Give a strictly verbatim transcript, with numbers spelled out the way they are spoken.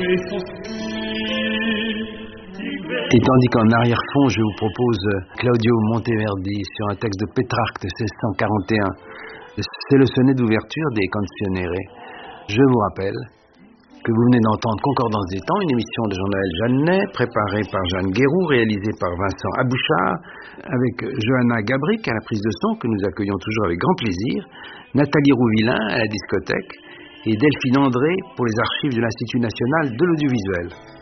Et tandis qu'en arrière-fond, je vous propose Claudio Monteverdi sur un texte de Pétrarque de seize cent quarante et un. C'est le sonnet d'ouverture des Canzoniere. Je vous rappelle que vous venez d'entendre Concordance des temps, une émission de Jean-Noël Jeannet, préparée par Jeanne Guéroux, réalisée par Vincent Abouchard, avec Johanna Gabric à la prise de son, que nous accueillons toujours avec grand plaisir, Nathalie Rouvillain à la discothèque, et Delphine André pour les archives de l'Institut national de l'audiovisuel.